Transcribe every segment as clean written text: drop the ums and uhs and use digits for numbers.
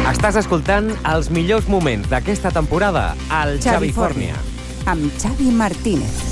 Estàs escoltant els millors moments d'aquesta temporada al Xavifòrnia. Amb Xavi Martínez.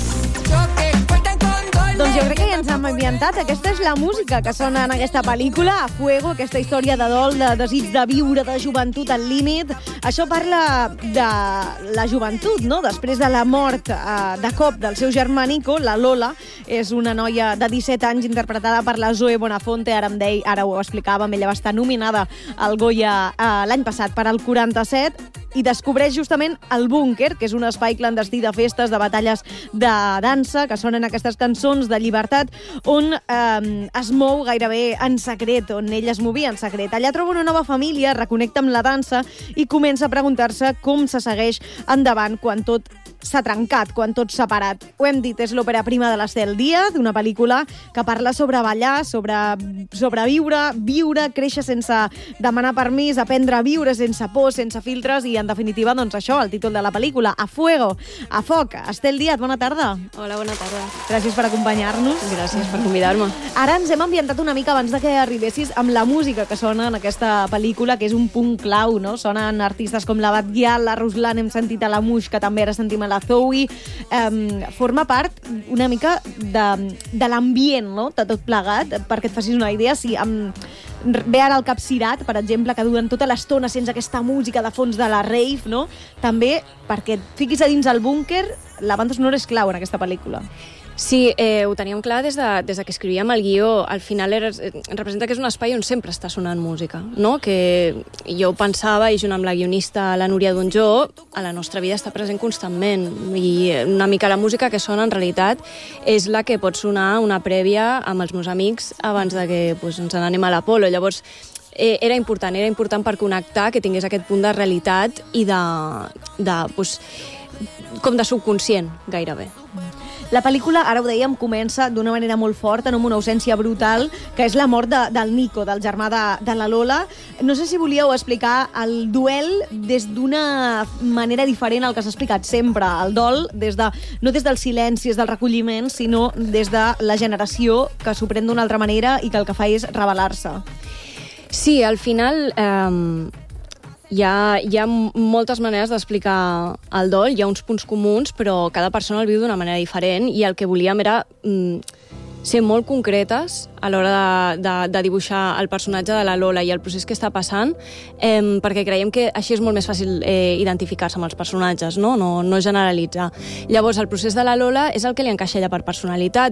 Doncs jo crec que ja ens hem ambientat. Aquesta és la música que sona en aquesta pel·lícula, A Fuego, aquesta història de dol, de desig de viure, de joventut al límit. Això parla de la joventut, no? Després de la mort de cop del seu germà Nico, la Lola és una noia de 17 anys interpretada per la Zoe Bonafonte. Ara ho explicàvem, ella va estar nominada al Goya l'any passat per al 47, i descobreix justament el búnquer, que és un espai clandestí de festes, de batalles de dansa, que sonen aquestes cançons de llibertat, on es mou gairebé en secret, on ell es movia en secret. Allà troba una nova família, reconnecta amb la dansa i comença a preguntar-se com se segueix endavant quan tot s'ha trencat, quan tot s'ha parat. Ho hem dit, és l'òpera prima de l'Estel Díaz, una pel·lícula que parla sobre ballar, sobre viure, créixer sense demanar permís, aprendre a viure sense por, sense filtres, i en definitiva, doncs això, el títol de la pel·lícula, A Fuego, a foc. Estel Díaz, bona tarda. Hola, bona tarda. Gràcies per acompanyar-nos. Gràcies per convidar-me. Ara ens hem ambientat una mica abans de que arribessis amb la música que sona en aquesta pel·lícula, que és un punt clau, no? Sonen artistes com la Batguial, la Ruslan, hem sentit a la Muix, que també ara sentim a la Zoe. Forma part una mica de l'ambient, no?, de tot plegat, perquè et facis una idea. Si ve ara el Cap Cirat, per exemple, que durant tota l'estona sents aquesta música de fons de la rave, no? També, perquè et fiquis a dins el búnquer, la banda sonora és clau en aquesta pel·lícula. Sí, ho teníem clar des de que escrivíem el guió. Al final representa que és un espai on sempre està sonant música, no? Que jo pensava, i junt amb la guionista, la Núria Donjó, a la nostra vida està present constantment. I una mica la música que sona, en realitat, és la que pot sonar una prèvia amb els meus amics abans de que ens n'anem a l'Apolo. Llavors, era important per connectar, que tingués aquest punt de realitat i com de subconscient, gairebé. La pel·lícula, ara ho dèiem, comença d'una manera molt forta, no? Amb una ausència brutal, que és la mort del Nico, del germà de la Lola. No sé si volíeu explicar el duel des d'una manera diferent al que s'ha explicat sempre. El dol, no des del silenci, des del recolliment, sinó des de la generació, que s'ho pren d'una altra manera i que el que fa és rebel·lar-se. Sí, al final hi ha moltes maneres d'explicar el dol, hi ha uns punts comuns, però cada persona el viu d'una manera diferent, i el que volíem era ser molt concretes a l'hora de dibuixar el personatge de la Lola i el procés que està passant, perquè creiem que així és molt més fàcil identificar-se amb els personatges, no generalitzar. Llavors, el procés de la Lola és el que li encaixa ella per personalitat.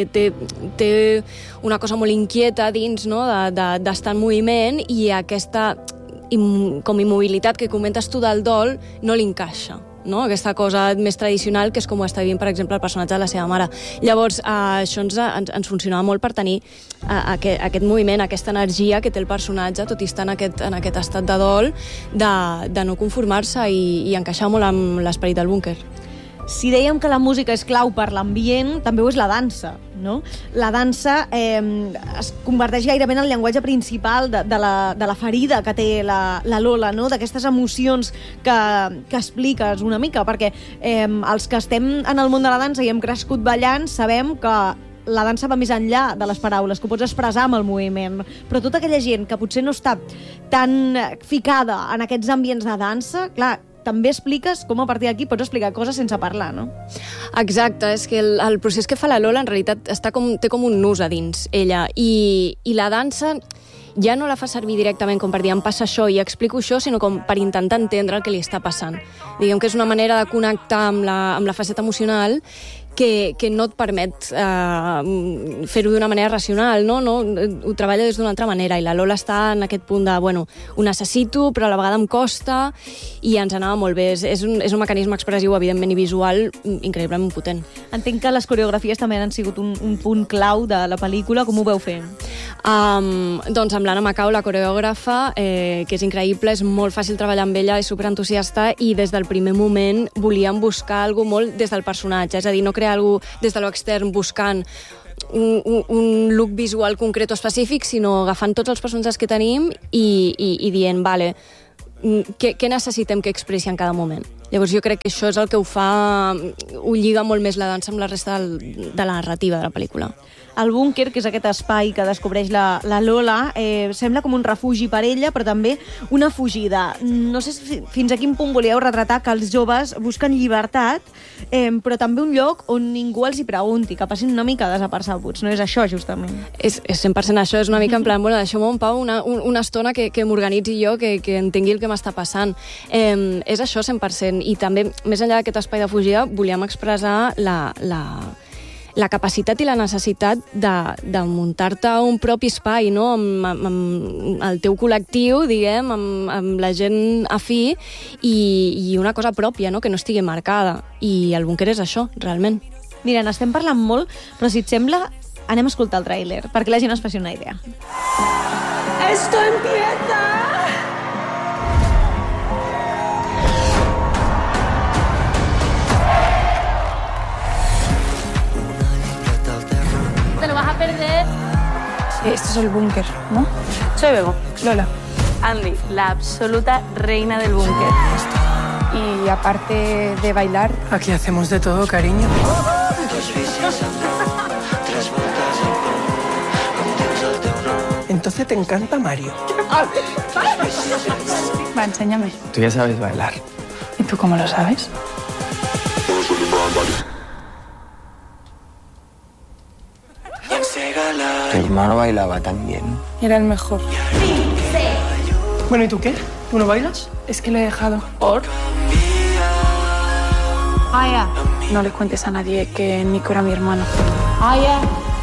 Té una cosa molt inquieta dins, no?, d'estar en moviment, i aquesta com immobilitat que comentes tu del dol no li encaixa, no? Aquesta cosa més tradicional, que és com ho està vivint, per exemple, el personatge de la seva mare. Llavors, això ens funcionava molt per tenir aquest moviment, aquesta energia que té el personatge, tot i estar en aquest estat de dol, de no conformar-se i encaixar molt amb l'esperit del búnquer. Si dèiem que la música és clau per l'ambient, també ho és la dansa, no? La dansa es converteix gairebé en el llenguatge principal de la ferida que té la Lola, no? D'aquestes emocions que expliques una mica, perquè els que estem en el món de la dansa i hem crescut ballant sabem que la dansa va més enllà de les paraules, que ho pots expressar amb el moviment. Però tota aquella gent que potser no està tan ficada en aquests ambients de dansa, clar, també expliques com a partir d'aquí pots explicar coses sense parlar, no? Exacte, és que el procés que fa la Lola en realitat té com un nus a dins, ella, i la dansa ja no la fa servir directament com per dir em passa això i explico això, sinó com per intentar entendre el que li està passant. Diguem que és una manera de connectar amb la faceta emocional que no et permet fer-ho d'una manera racional, no? Ho treballa des d'una altra manera, i la Lola està en aquest punt de, ho necessito, però a la vegada em costa, i ens anava molt bé. És un mecanisme expressiu, evidentment, i visual increïblement potent. Entenc que les coreografies també han sigut un punt clau de la pel·lícula. Com ho veu fer? Doncs amb l'Anna Macau, la coreògrafa, que és increïble, és molt fàcil treballar amb ella, és superentusiasta, i des del primer moment volíem buscar alguna cosa molt des del personatge, és a dir, no crear alguna cosa des de l'extern buscant un look visual concret o específic, sinó agafant tots els personatges que tenim i dient, vale, què necessitem que expressi en cada moment. Llavors jo crec que això és el que ho lliga molt més la dansa amb la resta de la narrativa de la pel·lícula. El búnquer, que és aquest espai que descobreix la Lola, sembla com un refugi per ella, però també una fugida. No sé fins a quin punt volíeu retratar que els joves busquen llibertat, però també un lloc on ningú els hi pregunti, que passin una mica desapercebuts. No és això, justament? És 100% això, és una mica en plan, bueno, deixeu-me en pau una estona que m'organitzi jo, que entengui el que m'està passant. És això 100%, i també, més enllà d'aquest espai de fugida, volíem expressar la capacitat i la necessitat de muntar-te un propi espai, no? amb el teu col·lectiu, diguem, amb la gent afí, i una cosa pròpia, no? Que no estigui marcada. I el búnquer és això, realment. Mira, n'estem parlant molt, però si et sembla, anem a escoltar el tràiler, perquè la gent es faci una idea. ¡Esto empieza! Te lo vas a perder. Esto es el búnker, ¿no? Soy Bego. Lola. Andy, la absoluta reina del búnker. Y aparte de bailar... Aquí hacemos de todo, cariño. Entonces te encanta Mario. Va, enséñame. Tú ya sabes bailar. ¿Y tú cómo lo sabes? Tu hermano bailaba tan bien. Era el mejor. Bueno, ¿y tú qué? ¿Tú no bailas? Es que lo he dejado. ¿Por? Aya. No le cuentes a nadie que Nico era mi hermano. Aya.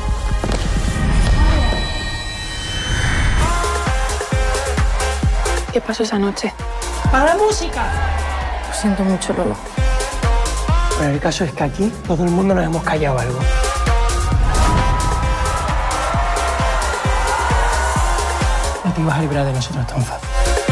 ¿Qué pasó esa noche? ¡Para la música! Lo siento mucho, Lola. Pero el caso es que aquí todo el mundo nos hemos callado algo. No te ibas a librar de nosotros tan fácil.